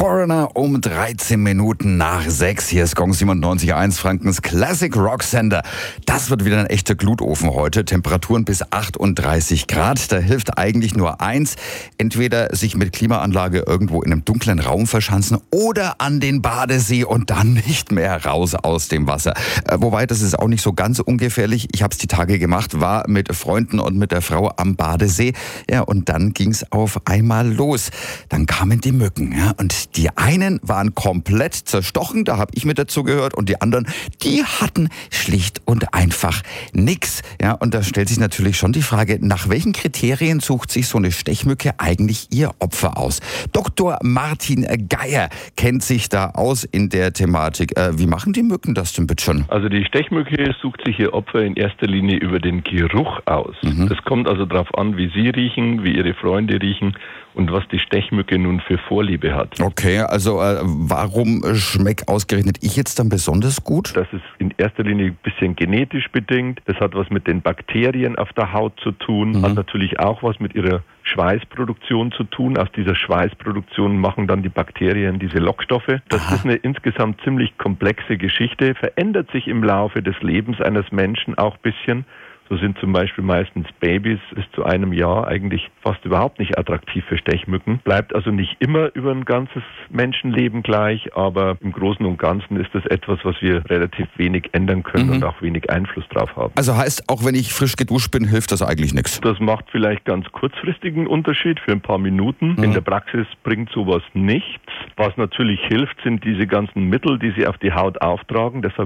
Foreigner um 13 Minuten nach 6. Hier ist Gong 97.1, Frankens Classic Rock Sender. Das wird wieder ein echter Glutofen heute. Temperaturen bis 38 Grad. Da hilft eigentlich nur eins. Entweder sich mit Klimaanlage irgendwo in einem dunklen Raum verschanzen oder an den Badesee und dann nicht mehr raus aus dem Wasser. Wobei, das ist auch nicht so ganz ungefährlich. Ich habe es die Tage gemacht, war mit Freunden und mit der Frau am Badesee. Ja, und dann ging es auf einmal los. Dann kamen die Mücken. Ja, und die einen waren komplett zerstochen, da habe ich mit dazu gehört, und die anderen, die hatten schlicht und einfach nix. Ja, und da stellt sich natürlich schon die Frage, nach welchen Kriterien sucht sich so eine Stechmücke eigentlich ihr Opfer aus? Dr. Martin Geier kennt sich da aus in der Thematik. Wie machen die Mücken das denn bitte schon? Also die Stechmücke sucht sich ihr Opfer in erster Linie über den Geruch aus. Das kommt also darauf an, wie sie riechen, wie ihre Freunde riechen und was die Stechmücke nun für Vorliebe hat. Okay, also warum schmeckt ausgerechnet ich jetzt dann besonders gut? Das ist in erster Linie ein bisschen genetisch bedingt. Das hat was mit den Bakterien auf der Haut zu tun, hat natürlich auch was mit ihrer Schweißproduktion zu tun. Aus dieser Schweißproduktion machen dann die Bakterien diese Lockstoffe. Das ist eine insgesamt ziemlich komplexe Geschichte, verändert sich im Laufe des Lebens eines Menschen auch ein bisschen. So sind zum Beispiel meistens Babys bis zu einem Jahr eigentlich fast überhaupt nicht attraktiv für Stechmücken. Bleibt also nicht immer über ein ganzes Menschenleben gleich, aber im Großen und Ganzen ist das etwas, was wir relativ wenig ändern können und auch wenig Einfluss drauf haben. Also heißt, auch wenn ich frisch geduscht bin, hilft das eigentlich nichts? Das macht vielleicht ganz kurzfristigen Unterschied für ein paar Minuten. In der Praxis bringt sowas nichts. Was natürlich hilft, sind diese ganzen Mittel, die sie auf die Haut auftragen. Deshalb